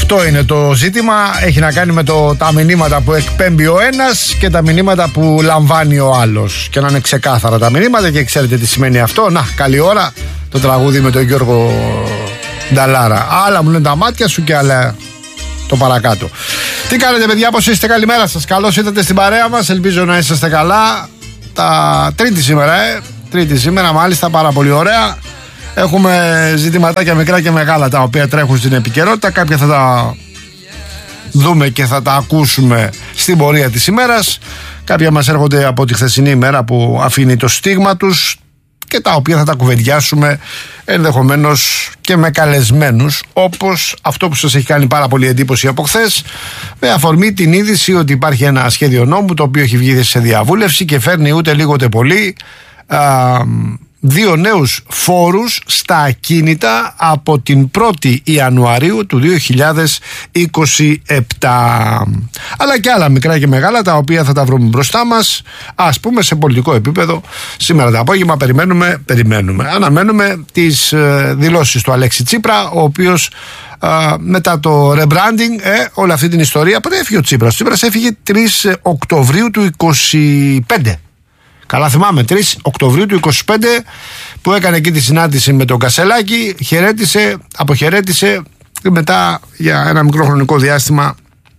Αυτό είναι το ζήτημα. Έχει να κάνει με τα μηνύματα που εκπέμπει ο ένας και τα μηνύματα που λαμβάνει ο άλλος. Και να είναι ξεκάθαρα τα μηνύματα και ξέρετε τι σημαίνει αυτό. Να, καλή ώρα το τραγούδι με τον Γιώργο Νταλάρα. Άλλα μου λένε τα μάτια σου και άλλα το παρακάτω. Τι κάνετε, παιδιά, πώς είστε? Καλημέρα σας. Καλώς ήρθατε στην παρέα μας. Ελπίζω να είσαστε καλά. Τρίτη σήμερα, Τρίτη σήμερα, μάλιστα, πάρα πολύ ωραία. Έχουμε ζητηματάκια μικρά και μεγάλα τα οποία τρέχουν στην επικαιρότητα. Κάποια θα τα δούμε και θα τα ακούσουμε στην πορεία της ημέρας. Κάποια μας έρχονται από τη χθεσινή ημέρα που αφήνει το στίγμα τους και τα οποία θα τα κουβεντιάσουμε ενδεχομένως και με καλεσμένους, όπως αυτό που σας έχει κάνει πάρα πολύ εντύπωση από χθες, με αφορμή την είδηση ότι υπάρχει ένα σχέδιο νόμου το οποίο έχει βγει σε διαβούλευση και φέρνει ούτε λίγο ούτε πολύ 2 νέους φόρους στα ακίνητα από την 1η Ιανουαρίου του 2027. Αλλά και άλλα μικρά και μεγάλα τα οποία θα τα βρούμε μπροστά μας, ας πούμε σε πολιτικό επίπεδο. Σήμερα το απόγευμα αναμένουμε τις δηλώσεις του Αλέξη Τσίπρα, ο οποίος μετά το rebranding, όλη αυτή την ιστορία, πότε έφυγε ο Τσίπρας? Ο Τσίπρας έφυγε 3 Οκτωβρίου του 25. Καλά θυμάμαι, 3 Οκτωβρίου του 25, που έκανε εκεί τη συνάντηση με τον Κασελάκη, αποχαιρέτησε και μετά για ένα μικρό χρονικό διάστημα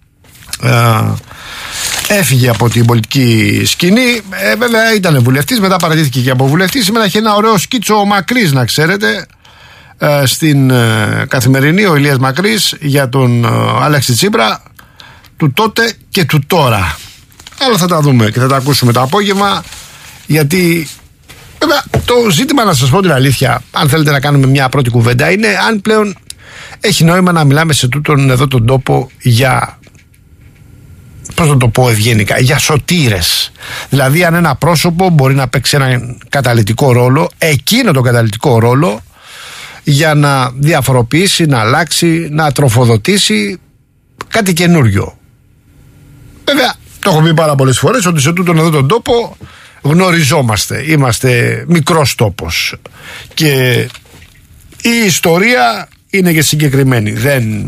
έφυγε από την πολιτική σκηνή. Βέβαια ήταν βουλευτής, μετά παρατήθηκε και από βουλευτής. Σήμερα έχει ένα ωραίο σκίτσο ο Μακρύς, να ξέρετε, στην Καθημερινή, ο Ηλίας Μακρύς, για τον Αλέξη Τσίπρα, του τότε και του τώρα. Αλλά θα τα δούμε και θα τα ακούσουμε το απόγευμα. Γιατί βέβαια το ζήτημα, να σας πω την αλήθεια, αν θέλετε να κάνουμε μια πρώτη κουβέντα, είναι αν πλέον έχει νόημα να μιλάμε σε τούτον εδώ τον τόπο για, πώς να το πω ευγενικά, για σωτήρες. Δηλαδή αν ένα πρόσωπο μπορεί να παίξει έναν καταλυτικό ρόλο, εκείνο τον καταλυτικό ρόλο, για να διαφοροποιήσει, να αλλάξει, να τροφοδοτήσει κάτι καινούριο. Βέβαια το έχω πει πάρα πολλές φορές ότι σε τούτον εδώ τον τόπο γνωριζόμαστε, είμαστε μικρός τόπος και η ιστορία είναι και συγκεκριμένη, δεν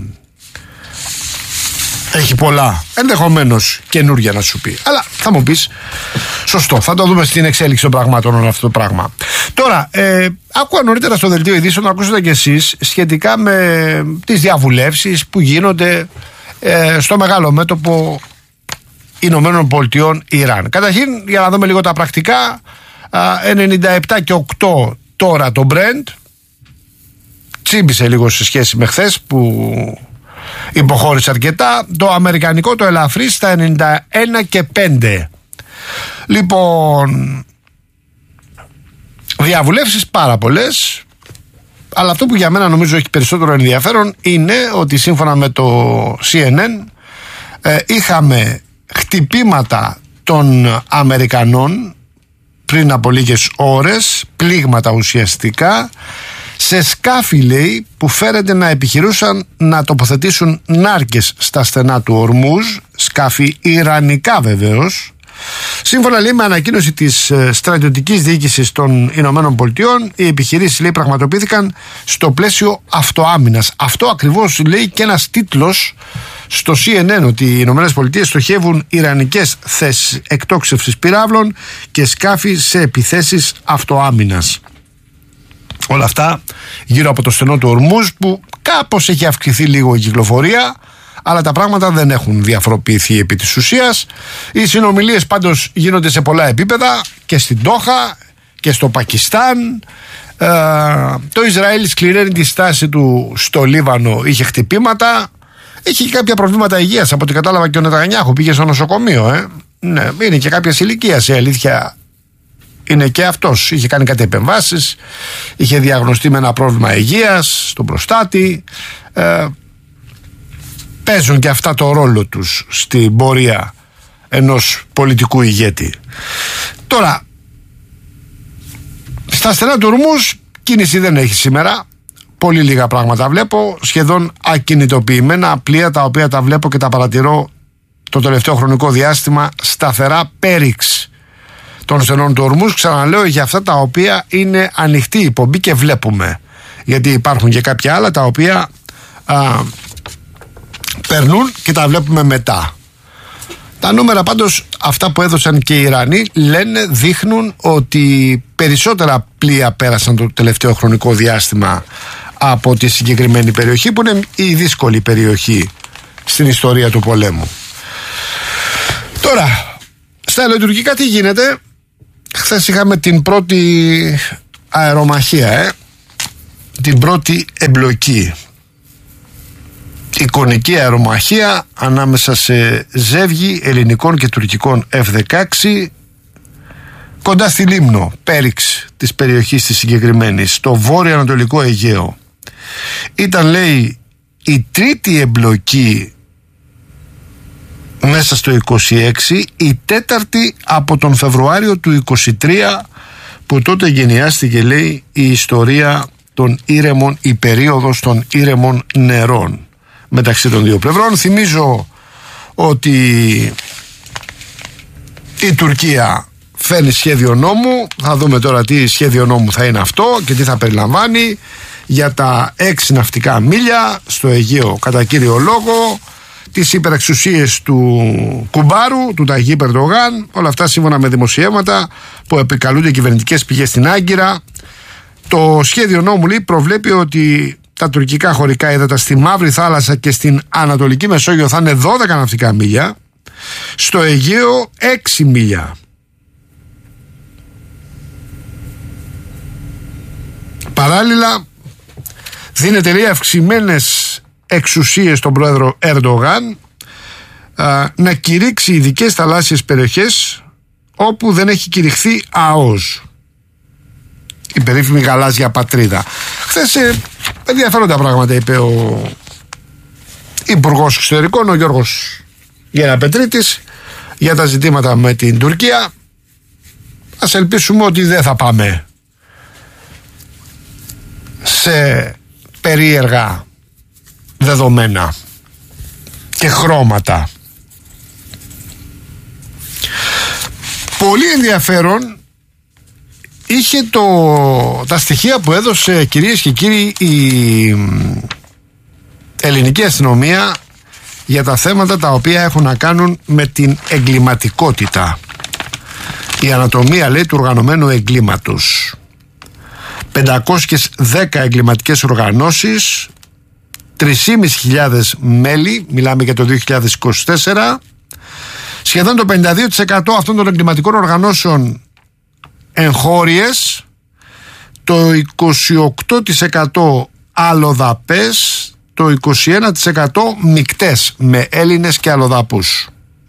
έχει πολλά ενδεχομένως καινούρια να σου πει, αλλά θα μου πεις σωστό, θα το δούμε στην εξέλιξη των πραγμάτων όλο αυτό το πράγμα. Τώρα άκουγα νωρίτερα στο δελτίο ειδήσεων, να ακούσετε κι εσείς, σχετικά με τις διαβουλεύσεις που γίνονται στο μεγάλο μέτωπο Ηνωμένων Πολιτειών Ιράν. Καταρχήν, για να δούμε λίγο τα πρακτικά, 97 και 8 τώρα το Brent, τσίμπησε λίγο σε σχέση με χθες που υποχώρησε αρκετά. Το αμερικανικό το ελαφρύ στα 91 και 5. Λοιπόν, διαβουλεύσεις πάρα πολλές, αλλά αυτό που για μένα νομίζω έχει περισσότερο ενδιαφέρον είναι ότι σύμφωνα με το CNN είχαμε χτυπήματα των Αμερικανών πριν από λίγες ώρες, πλήγματα ουσιαστικά, σε σκάφη, λέει, που φέρεται να επιχειρούσαν να τοποθετήσουν νάρκες στα στενά του Ορμούζ, σκάφη ιρανικά βεβαίως. Σύμφωνα, λέει, με ανακοίνωση της στρατιωτικής διοίκησης των Ηνωμένων Πολιτειών, οι επιχειρήσεις, λέει, πραγματοποιήθηκαν στο πλαίσιο αυτοάμυνας. Αυτό ακριβώς λέει και ένας τίτλος στο CNN, ότι οι Ηνωμένες Πολιτείες στοχεύουν ιρανικές θέσεις εκτόξευσης πυράβλων και σκάφη σε επιθέσεις αυτοάμυνας. Όλα αυτά γύρω από το στενό του Ορμούζ, που κάπως έχει αυξηθεί λίγο η κυκλοφορία, αλλά τα πράγματα δεν έχουν διαφοροποιηθεί επί της ουσίας. Οι συνομιλίες πάντως γίνονται σε πολλά επίπεδα, και στην Ντόχα και στο Πακιστάν. Το Ισραήλ σκληραίνει τη στάση του στο Λίβανο, είχε χτυπήματα. Έχει και κάποια προβλήματα υγείας, από ό,τι κατάλαβα και ο Νετανιάχου πήγε στο νοσοκομείο. Ναι, είναι και κάποιας ηλικίας, η αλήθεια είναι και αυτός. Είχε κάνει κάτι επεμβάσεις, είχε διαγνωστεί με ένα πρόβλημα υγείας στον προστάτη. Παίζουν και αυτά το ρόλο τους στην πορεία ενός πολιτικού ηγέτη. Τώρα, στα στενά του Ορμούζ κίνηση δεν έχει σήμερα. Πολύ λίγα πράγματα βλέπω, σχεδόν ακινητοποιημένα πλοία, τα οποία τα βλέπω και τα παρατηρώ το τελευταίο χρονικό διάστημα, σταθερά πέριξ των στενών του Ορμούζ. Ξαναλέω, για αυτά τα οποία είναι ανοιχτή η πομπή και βλέπουμε, γιατί υπάρχουν και κάποια άλλα τα οποία περνούν και τα βλέπουμε μετά. Τα νούμερα πάντως, αυτά που έδωσαν και οι Ιρανοί, δείχνουν ότι περισσότερα πλοία πέρασαν το τελευταίο χρονικό διάστημα από τη συγκεκριμένη περιοχή, που είναι η δύσκολη περιοχή στην ιστορία του πολέμου. Τώρα, στα ελληνοτουρκικά τι γίνεται? Χθες είχαμε την πρώτη αερομαχία, την πρώτη εμπλοκή. Εικονική αερομαχία ανάμεσα σε ζεύγη ελληνικών και τουρκικών F-16 κοντά στη Λίμνο, Πέριξ της περιοχής της συγκεκριμένης, στο βόρειο-ανατολικό Αιγαίο. Ήταν, λέει, η τρίτη εμπλοκή μέσα στο 26, η τέταρτη από τον Φεβρουάριο του 23, που τότε γενιάστηκε, λέει, η ιστορία των ήρεμων, η περίοδος των ήρεμων νερών μεταξύ των δύο πλευρών. Θυμίζω ότι η Τουρκία φέρνει σχέδιο νόμου. Θα δούμε τώρα τι σχέδιο νόμου θα είναι αυτό και τι θα περιλαμβάνει για τα 6 ναυτικά μίλια στο Αιγαίο, κατά κύριο λόγο, τις υπερεξουσίες του κουμπάρου, του Ταγί Ερντογάν. Όλα αυτά σύμφωνα με δημοσιεύματα που επικαλούνται κυβερνητικές πηγές στην Άγκυρα. Το σχέδιο νόμου, λέει, προβλέπει ότι τα τουρκικά χωρικά ύδατα στη Μαύρη Θάλασσα και στην Ανατολική Μεσόγειο θα είναι 12 ναυτικά μίλια, στο Αιγαίο 6 μίλια. Παράλληλα δίνεται, λέει, αυξημένες εξουσίες στον πρόεδρο Ερντογάν να κηρύξει ειδικές θαλάσσιες περιοχές όπου δεν έχει κηρυχθεί ΑΟΣ, η περίφημη γαλάζια πατρίδα. Χθες ενδιαφέροντα πράγματα είπε ο Υπουργός Εξωτερικών, ο Γιώργος Γεραπετρίτης, για τα ζητήματα με την Τουρκία. Ας ελπίσουμε ότι δεν θα πάμε σε περίεργα δεδομένα και χρώματα. Πολύ ενδιαφέρον είχε τα στοιχεία που έδωσε, κυρίες και κύριοι, η ελληνική αστυνομία για τα θέματα τα οποία έχουν να κάνουν με την εγκληματικότητα. Η ανατομία, λέει, του οργανωμένου εγκλήματος. 510 εγκληματικές οργανώσεις, 3.500 μέλη, μιλάμε για το 2024. Σχεδόν το 52% αυτών των εγκληματικών οργανώσεων εγχώριες, το 28% αλλοδαπές, το 21% μικτές με Έλληνες και αλλοδαπούς.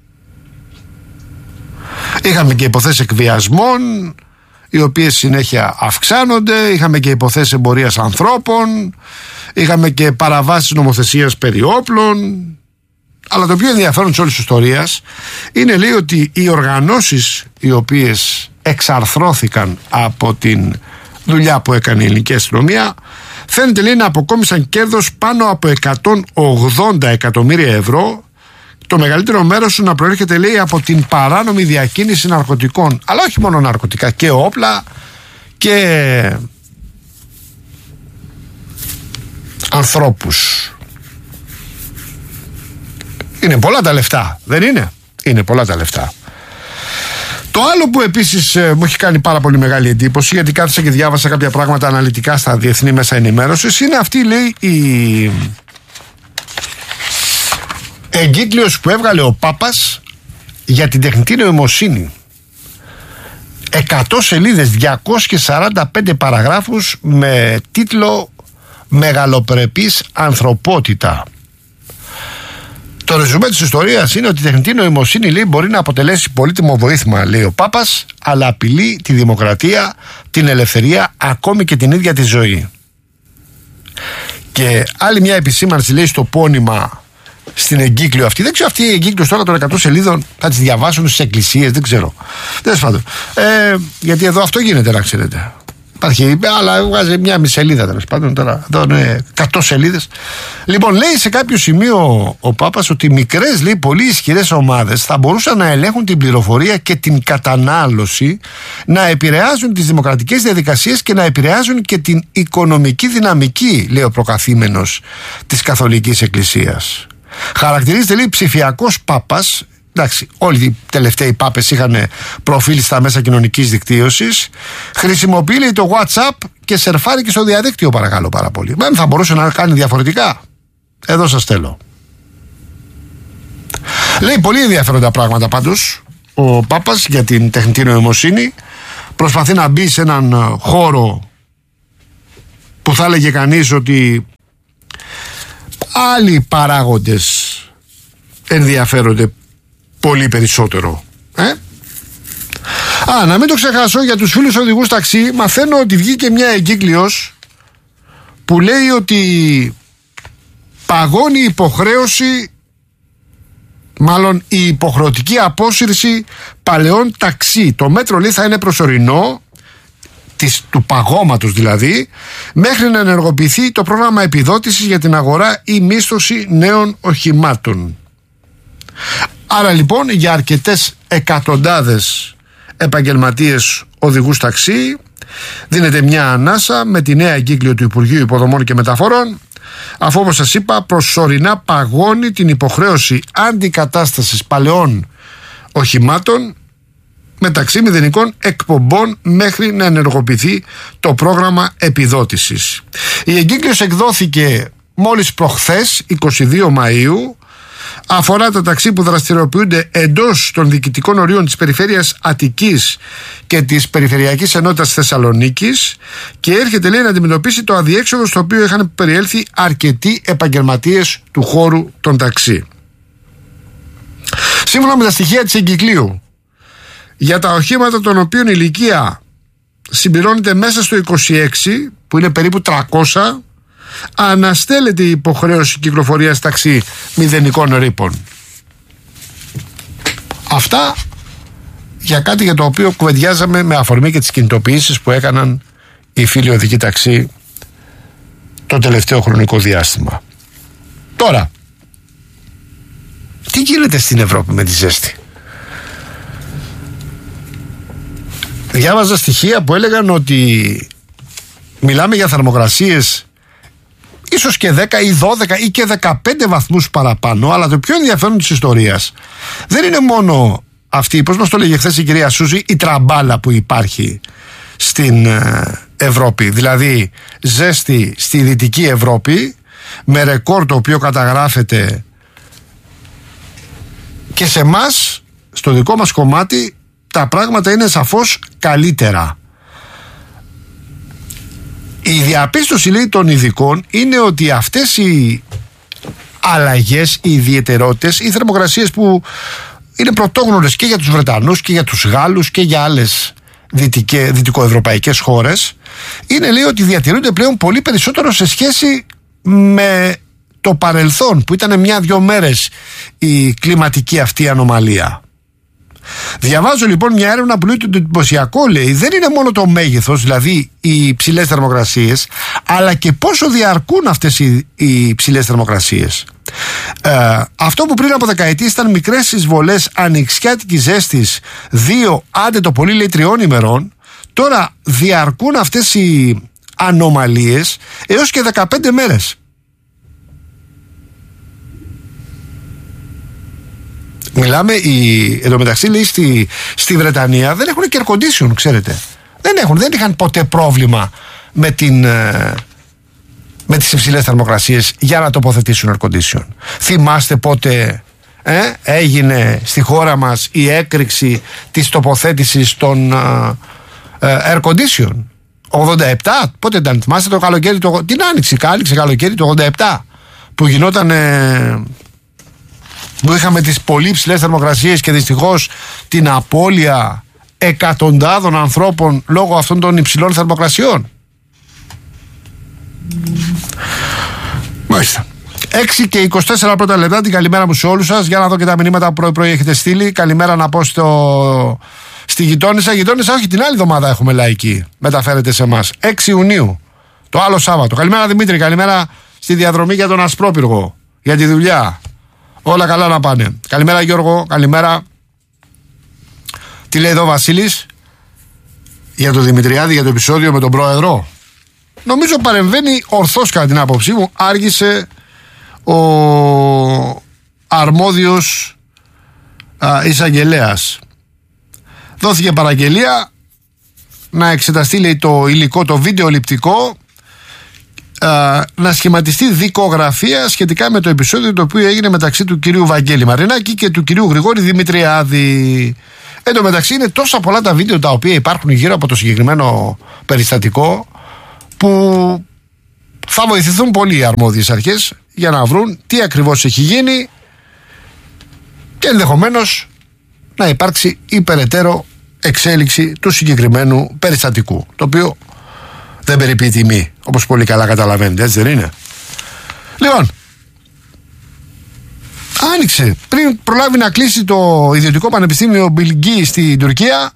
Είχαμε και υποθέσεις εκβιασμών, οι οποίες συνέχεια αυξάνονται. Είχαμε και υποθέσεις εμπορίας ανθρώπων. Είχαμε και παραβάσεις νομοθεσίας περί όπλων. Αλλά το πιο ενδιαφέρον της όλης της ιστορίας είναι, λέει, ότι οι οργανώσεις οι οποίες εξαρθρώθηκαν από την δουλειά που έκανε η ελληνική αστυνομία, φαίνεται, λέει, να αποκόμισαν κέρδος πάνω από 180 εκατομμύρια ευρώ. Το μεγαλύτερο μέρος να προέρχεται, λέει, από την παράνομη διακίνηση ναρκωτικών. Αλλά όχι μόνο ναρκωτικά, και όπλα και ανθρώπους. Είναι πολλά τα λεφτά, δεν είναι? Είναι πολλά τα λεφτά. Το άλλο που επίσης μου έχει κάνει πάρα πολύ μεγάλη εντύπωση, γιατί κάθισα και διάβασα κάποια πράγματα αναλυτικά στα διεθνή μέσα ενημέρωσης, είναι αυτή, λέει, η εγκύκλειος που έβγαλε ο Πάπας για την τεχνητή νοημοσύνη. 100 σελίδες, 245 παραγράφους με τίτλο «Μεγαλοπρεπής ανθρωπότητα». Το ρεζουμέ της ιστορίας είναι ότι η τεχνητή νοημοσύνη, λέει, μπορεί να αποτελέσει πολύτιμο βοήθημα, λέει ο Πάπας, αλλά απειλεί τη δημοκρατία, την ελευθερία, ακόμη και την ίδια τη ζωή. Και άλλη μια επισήμανση, λέει, στο πόνημα στην εγκύκλιο αυτή. Δεν ξέρω αυτή η εγκύκλιος τώρα των 100 σελίδων θα τις διαβάσουν στις εκκλησίες, δεν ξέρω. Τέλος πάντων. Γιατί εδώ αυτό γίνεται, να ξέρετε. Υπάρχει, αλλά βγάζει μια μισή σελίδα, τέλος πάντων. Τώρα εδώ είναι 100 σελίδες. Λοιπόν, λέει σε κάποιο σημείο ο Πάπας ότι μικρές, λέει, πολύ ισχυρές ομάδες θα μπορούσαν να ελέγχουν την πληροφορία και την κατανάλωση, να επηρεάζουν τις δημοκρατικές διαδικασίες και να επηρεάζουν και την οικονομική δυναμική, λέει ο προκαθήμενος της Καθολικής Εκκλησίας. Χαρακτηρίζεται, λέει, ψηφιακός πάπας. Εντάξει, όλοι οι τελευταίοι πάπες είχαν προφίλ στα μέσα κοινωνικής δικτύωσης. Χρησιμοποιεί, λέει, το WhatsApp και σερφάρει και στο διαδίκτυο, παρακαλώ πάρα πολύ. Δεν θα μπορούσε να κάνει διαφορετικά. Εδώ σας θέλω. Λέει πολύ ενδιαφέροντα πράγματα πάντως ο Πάπας για την τεχνητή νοημοσύνη. Προσπαθεί να μπει σε έναν χώρο που θα έλεγε κανείς ότι άλλοι παράγοντες ενδιαφέρονται πολύ περισσότερο. Να μην το ξεχάσω, για τους φίλους οδηγούς ταξί μαθαίνω ότι βγήκε μια εγκύκλειος που λέει ότι παγώνει υποχρέωση, μάλλον η υποχρεωτική απόσυρση παλαιών ταξί. Το μέτρο, λέει, θα είναι προσωρινό, του παγώματος δηλαδή, μέχρι να ενεργοποιηθεί το πρόγραμμα επιδότησης για την αγορά ή μίσθωση νέων οχημάτων. Άρα λοιπόν για αρκετές εκατοντάδες επαγγελματίες οδηγούς ταξί δίνεται μια ανάσα με τη νέα εγκύκλιο του Υπουργείου Υποδομών και Μεταφορών, αφού, όπως σας είπα, προσωρινά παγώνει την υποχρέωση αντικατάστασης παλαιών οχημάτων μεταξύ μηδενικών εκπομπών μέχρι να ενεργοποιηθεί το πρόγραμμα επιδότησης. Η εγκύκλιος εκδόθηκε μόλις προχθές, 22 Μαΐου. Αφορά τα ταξί που δραστηριοποιούνται εντός των διοικητικών ορίων της περιφέρειας Αττικής και της Περιφερειακής Ενότητας Θεσσαλονίκης και έρχεται, λέει, να αντιμετωπίσει το αδιέξοδο στο οποίο είχαν περιέλθει αρκετοί επαγγελματίες του χώρου των ταξί. Σύμφωνα με τα στοιχεία της εγκυκλίου, για τα οχήματα των οποίων η ηλικία συμπληρώνεται μέσα στο 26, που είναι περίπου 300, αναστέλλεται η υποχρέωση κυκλοφορίας ταξί μηδενικών ρήπων. Αυτά για κάτι για το οποίο κουβεντιάζαμε με αφορμή και τις κινητοποιήσεις που έκαναν οι φίλοι οδηγοί ταξί το τελευταίο χρονικό διάστημα. Τώρα, τι γίνεται στην Ευρώπη με τη ζέστη? Διάβαζα στοιχεία που έλεγαν ότι μιλάμε για θερμοκρασίες ίσως και 10 ή 12 ή και 15 βαθμούς παραπάνω, αλλά το πιο ενδιαφέρον της ιστορίας δεν είναι μόνο αυτή, πώς μας το λέγε χθες η κυρία Σούζη, η τραμπάλα που υπάρχει στην Ευρώπη, δηλαδή ζέστη στη Δυτική Ευρώπη με ρεκόρ το οποίο καταγράφεται και σε εμάς, στο δικό μας κομμάτι τα πράγματα είναι σαφώς καλύτερα. Η διαπίστωση, λέει, των ειδικών είναι ότι αυτές οι αλλαγές, οι ιδιαιτερότητες, οι θερμοκρασίες που είναι πρωτόγνωρες και για τους Βρετανούς και για τους Γάλλους και για άλλες δυτικοευρωπαϊκές χώρες, είναι, λέει, ότι διατηρούνται πλέον πολύ περισσότερο σε σχέση με το παρελθόν, που ήταν 1-2 μέρες η κλιματική αυτή ανομαλία. Διαβάζω λοιπόν μια έρευνα που λέει ότι το εντυπωσιακό, λέει, δεν είναι μόνο το μέγεθος, δηλαδή οι υψηλές θερμοκρασίες, αλλά και πόσο διαρκούν αυτές οι υψηλές θερμοκρασίες. Αυτό που πριν από δεκαετίες ήταν μικρές εισβολές ανοιξιάτικης ζέστης 2, άντε το πολύ, λέει, 3 ημερών, τώρα διαρκούν αυτές οι ανομαλίες έως και 15 μέρες. Μιλάμε, εντωμεταξύ, λέει, στη Βρετανία δεν έχουν και air condition, ξέρετε. Δεν είχαν ποτέ πρόβλημα με τις υψηλές θερμοκρασίες για να τοποθετήσουν air condition. Θυμάστε πότε έγινε στη χώρα μας η έκρηξη της τοποθέτησης των air condition? 87, πότε ήταν? Θυμάστε το καλοκαίρι, την άνοιξη καλοκαίρι το 87 που γινόταν... που είχαμε τις πολύ ψηλές θερμοκρασίες και δυστυχώς την απώλεια εκατοντάδων ανθρώπων λόγω αυτών των υψηλών θερμοκρασιών. Μάλιστα. 6 και 24 πρώτα λεπτά, την καλημέρα μου σε όλους σας. Για να δω και τα μηνύματα που πρωί έχετε στείλει. Καλημέρα να πω στη γειτόνισσα. Γειτόνισσα, όχι, την άλλη εβδομάδα έχουμε λαϊκή. Μεταφέρετε σε εμάς. 6 Ιουνίου, το άλλο Σάββατο. Καλημέρα Δημήτρη, καλημέρα στη διαδρομή για τον Ασπρόπυργο, για τη δουλειά. Όλα καλά να πάνε. Καλημέρα Γιώργο, καλημέρα. Τι λέει εδώ ο Βασίλης για το Δημητριάδη, για το επεισόδιο με τον πρόεδρο? Νομίζω παρεμβαίνει ορθώς κατά την άποψή μου. Άργησε αρμόδιος εισαγγελέας. Δόθηκε παραγγελία να εξεταστεί, λέει, το υλικό, το βιντεοληπτικό, να σχηματιστεί δικογραφία σχετικά με το επεισόδιο το οποίο έγινε μεταξύ του κυρίου Βαγγέλη Μαρινάκη και του κυρίου Γρηγόρη Δημητριάδη. Εν τω μεταξύ είναι τόσα πολλά τα βίντεο τα οποία υπάρχουν γύρω από το συγκεκριμένο περιστατικό που θα βοηθηθούν πολύ οι αρμόδιες αρχές για να βρουν τι ακριβώς έχει γίνει και ενδεχομένως να υπάρξει υπεραιτέρω εξέλιξη του συγκεκριμένου περιστατικού, το οποίο δεν περιποιεί τιμή, όπως πολύ καλά καταλαβαίνετε, έτσι δεν είναι? Λοιπόν, άνοιξε πριν προλάβει να κλείσει το ιδιωτικό πανεπιστήμιο Bilgi στην Τουρκία,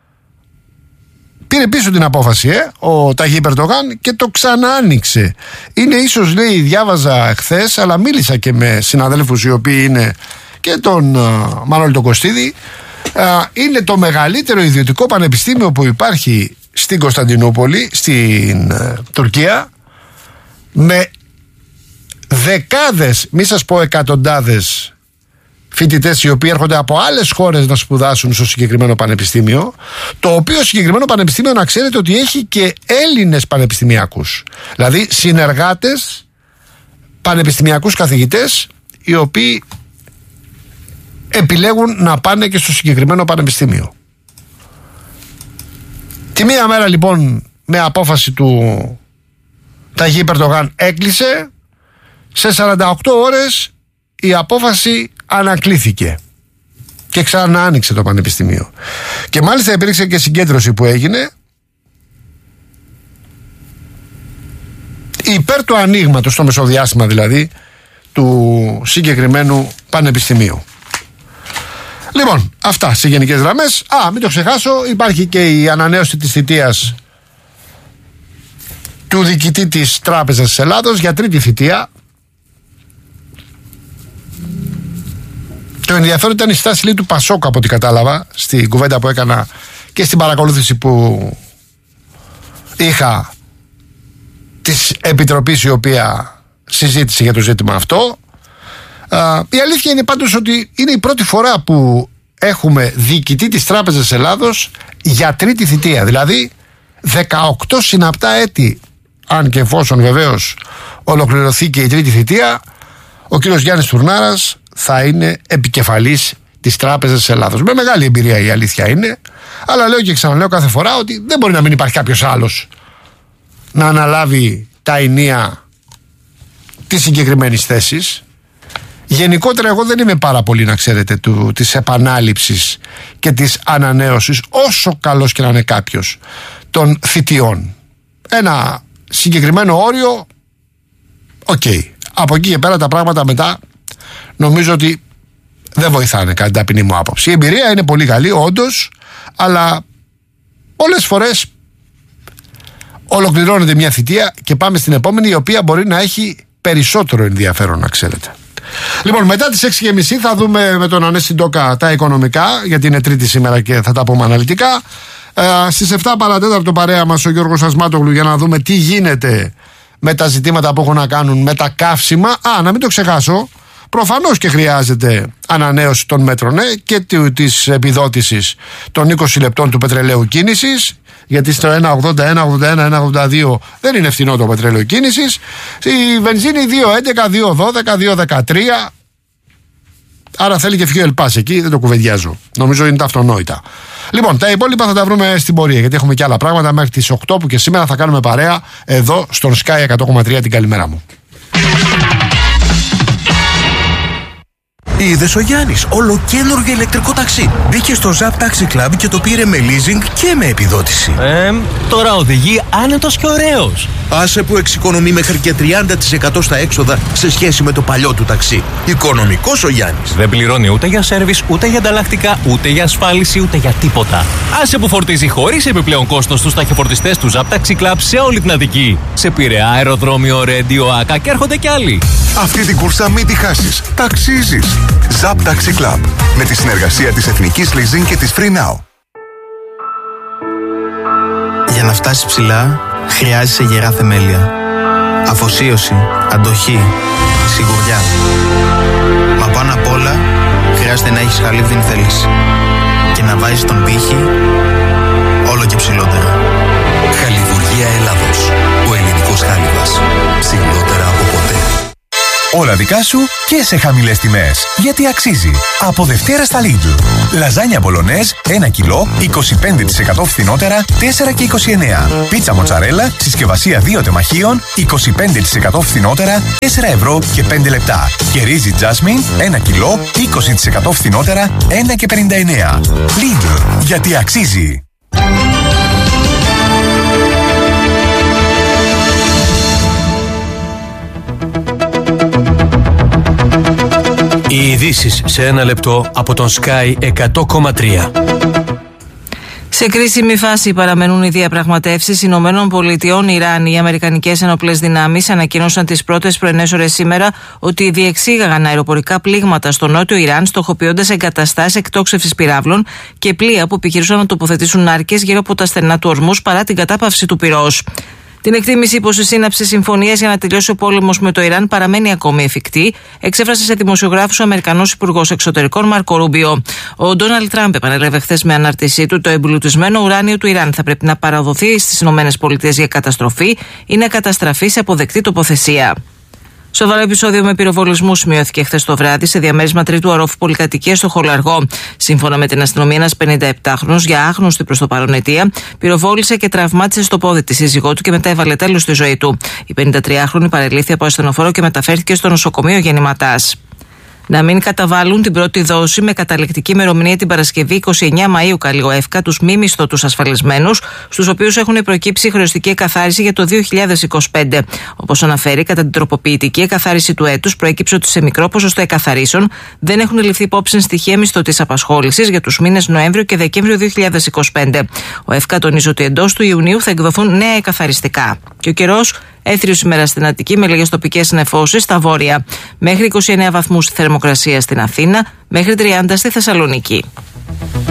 πήρε πίσω την απόφαση ο Ταγίπ Ερντογάν και το ξαναάνοιξε. Είναι ίσως, λέει, διάβαζα χθες, αλλά μίλησα και με συναδέλφους οι οποίοι είναι και τον Μανώλη τον Κωστίδη, είναι το μεγαλύτερο ιδιωτικό πανεπιστήμιο που υπάρχει στην Κωνσταντινούπολη, στην Τουρκία, με δεκάδες, μη σας πω εκατοντάδες φοιτητές οι οποίοι έρχονται από άλλες χώρες να σπουδάσουν στο συγκεκριμένο πανεπιστήμιο, το οποίο συγκεκριμένο πανεπιστήμιο, να ξέρετε ότι έχει και Έλληνες πανεπιστημιακούς, δηλαδή συνεργάτες πανεπιστημιακούς καθηγητές οι οποίοι επιλέγουν να πάνε και στο συγκεκριμένο πανεπιστήμιο. Τη μία μέρα λοιπόν με απόφαση του Ταγίπ Ερντογάν έκλεισε, σε 48 ώρες η απόφαση ανακλήθηκε και ξανά άνοιξε το πανεπιστήμιο. Και μάλιστα υπήρξε και συγκέντρωση που έγινε υπέρ του ανοίγματος, στο μεσοδιάστημα δηλαδή, του συγκεκριμένου πανεπιστημίου. Λοιπόν, αυτά σε γενικές γραμμές. Μην το ξεχάσω, υπάρχει και η ανανέωση της θητείας του διοικητή της Τράπεζας της Ελλάδος για τρίτη θητεία. Το ενδιαφέρον ήταν η στάση, λέει, του Πασόκ, από ό,τι κατάλαβα, στην κουβέντα που έκανα και στην παρακολούθηση που είχα της Επιτροπής η οποία συζήτησε για το ζήτημα αυτό. Η αλήθεια είναι πάντως ότι είναι η πρώτη φορά που έχουμε διοικητή της Τράπεζας Ελλάδος για τρίτη θητεία, δηλαδή 18 συναπτά έτη, αν και εφόσον βεβαίως ολοκληρωθεί και η τρίτη θητεία, ο κύριος Γιάννης Τουρνάρας θα είναι επικεφαλής της Τράπεζας της Ελλάδος. Με μεγάλη εμπειρία, η αλήθεια είναι, αλλά λέω και ξαναλέω κάθε φορά ότι δεν μπορεί να μην υπάρχει κάποιος άλλος να αναλάβει τα ενία της συγκεκριμένης θέσης. Γενικότερα εγώ δεν είμαι πάρα πολύ, να ξέρετε, της επανάληψης και της ανανέωσης, όσο καλός και να είναι κάποιος, των θητιών. Ένα συγκεκριμένο όριο, από εκεί και πέρα τα πράγματα μετά νομίζω ότι δεν βοηθάνε, κατά την ταπεινή μου άποψη. Η εμπειρία είναι πολύ καλή όντως, αλλά πολλές φορές ολοκληρώνεται μια θητεία και πάμε στην επόμενη, η οποία μπορεί να έχει περισσότερο ενδιαφέρον, να ξέρετε. Λοιπόν, μετά τις 6.30 θα δούμε με τον Ανέστη Ντόκα τα οικονομικά, γιατί είναι Τρίτη σήμερα και θα τα πούμε αναλυτικά. Στις 7 παρατέταρτο παρέα μας ο Γιώργος Ασμάτογλου για να δούμε τι γίνεται με τα ζητήματα που έχουν να κάνουν με τα καύσιμα. Να μην το ξεχάσω, προφανώς και χρειάζεται ανανέωση των μέτρων και της επιδότησης των 20 λεπτών του πετρελαίου κίνησης, γιατί στο 1,80, 1,81, 1,82 δεν είναι φθηνό το πετρέλαιο κίνησης. Η βενζίνη 2,11, 2,12, 2,13. Άρα θέλει και fuel pass εκεί, δεν το κουβεντιάζω. Νομίζω είναι τα αυτονόητα. Λοιπόν, τα υπόλοιπα θα τα βρούμε στην πορεία, γιατί έχουμε και άλλα πράγματα μέχρι τις 8 που και σήμερα θα κάνουμε παρέα εδώ στον Sky 100,3. Την καλημέρα μου. Είδες ο Γιάννης, ολοκαίνουργιο ηλεκτρικό ταξί. Μπήκε στο Zap Taxi Club και το πήρε με leasing και με επιδότηση. Τώρα οδηγεί άνετος και ωραίος. Άσε που εξοικονομεί μέχρι και 30% στα έξοδα σε σχέση με το παλιό του ταξί. Οικονομικός ο Γιάννης. Δεν πληρώνει ούτε για σέρβις, ούτε για ανταλλακτικά, ούτε για ασφάλιση, ούτε για τίποτα. Άσε που φορτίζει χωρίς επιπλέον κόστος στους ταχυφορτιστές του Zap Taxi Club σε όλη την Αττική. Σε Πειραιά, αεροδρόμιο, Ρέντιο, Άκα και έρχονται κι άλλοι. Αυτή την κούρσα μην τη χάσεις. Ταξίζεις. Zap Taxi Club. Με τη συνεργασία της Εθνικής Leasing και της Free Now. Για να φτάσεις ψηλά, χρειάζεσαι γερά θεμέλια. Αφοσίωση, αντοχή, σιγουριά. Μα πάνω απ' απ' όλα, χρειάζεται να έχεις χαλίβδινη θέληση και να βάζεις τον πύχη όλο και ψηλότερα. Χαλιβουργία Ελλάδος. Ο ελληνικός χάλιβας. Ψηλότερα από ποτέ. Όλα δικά σου και σε χαμηλές τιμές. Γιατί αξίζει. Από Δευτέρα στα Lidl. Λαζάνια μπολονέζ 1 κιλό 25% φθηνότερα 4 και 29. Πίτσα μοτσαρέλα συσκευασία 2 τεμαχίων 25% φθηνότερα 4 ευρώ και 5 λεπτά. Και ρύζι τζάσμιν 1 κιλό 20% φθηνότερα 1 και 59. Lidl. Γιατί αξίζει. Οι ειδήσεις σε ένα λεπτό από τον Sky 100,3. Σε κρίσιμη φάση παραμένουν οι διαπραγματεύσεις Ηνωμένων Πολιτειών Ιράν. Οι αμερικανικές ενόπλες δυνάμεις ανακοίνωσαν τις πρώτες πρωινές ώρες σήμερα ότι διεξήγαγαν αεροπορικά πλήγματα στο νότιο Ιράν, στοχοποιώντας εγκαταστάσεις εκτόξευσης πυράβλων και πλοία που επιχειρούσαν να τοποθετήσουν νάρκες γύρω από τα στενά του ορμούς παρά την κατάπαυση του πυρός. Την εκτίμηση πως η σύναψη συμφωνίας για να τελειώσει ο πόλεμος με το Ιράν παραμένει ακόμη εφικτή, εξέφρασε σε δημοσιογράφους ο Αμερικανός Υπουργός Εξωτερικών Μάρκο Ρούμπιο. Ο Ντόναλντ Τραμπ επανέλαβε χθες με ανάρτησή του: το εμπλουτισμένο ουράνιο του Ιράν θα πρέπει να παραδοθεί στις ΗΠΑ για καταστροφή ή να καταστραφεί σε αποδεκτή τοποθεσία. Σοβαρό επεισόδιο με πυροβολισμού σημειώθηκε χθες το βράδυ σε διαμέρισμα τρίτου ορόφου πολυκατοικίας στο Χολαργό. Σύμφωνα με την αστυνομία, ένας 57χρονος, για άγνωστη προς το παρόν αιτία, πυροβόλησε και τραυμάτισε στο πόδι τη σύζυγό του και μετά έβαλε τέλος στη ζωή του. Η 53χρονη παρελήφθη από ασθενοφόρο και μεταφέρθηκε στο νοσοκομείο Γεννηματάς. Να μην καταβάλουν την πρώτη δόση με καταληκτική ημερομηνία την Παρασκευή 29 Μαΐου, καλεί ο ΕΦΚΑ τους μη μισθωτούς ασφαλισμένους, στους οποίους έχουν προκύψει χρεωστική εκαθάριση για το 2025. Όπως αναφέρει, κατά την τροποποιητική εκαθάριση του έτους, προέκυψε ότι σε μικρό ποσοστό εκαθαρίσεων δεν έχουν ληφθεί υπόψη στοιχεία μισθωτής απασχόλησης για τους μήνες Νοέμβριο και Δεκέμβριο 2025. Ο ΕΦΚΑ τονίζει ότι εντός του Ιουνίου θα εκδοθούν νέα εκαθαριστικά. Και ο καιρός. Έθριο σήμερα στην Αττική με λίγες τοπικές νεφώσεις στα βόρεια. Μέχρι 29 βαθμούς θερμοκρασία στην Αθήνα, μέχρι 30 στη Θεσσαλονίκη.